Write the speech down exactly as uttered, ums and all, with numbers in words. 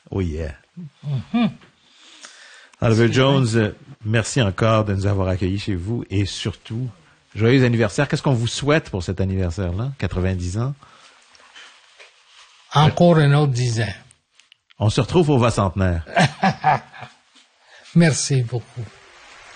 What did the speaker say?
Oh yeah. Mm-hmm. Oliver Jones, euh, merci encore de nous avoir accueillis chez vous et surtout, joyeux anniversaire. Qu'est-ce qu'on vous souhaite pour cet anniversaire-là? quatre-vingt-dix ans? Encore un autre dix ans. On se retrouve au vingt centenaire. Merci beaucoup.